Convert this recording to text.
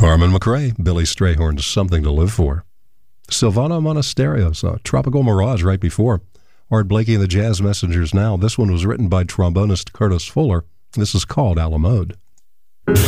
Norman McRae, Billy Strayhorn's Something to Live For. Silvano Monasterio's Tropical Mirage right before. Art Blakey and the Jazz Messengers now. This one was written by trombonist Curtis Fuller. This is called A la Mode.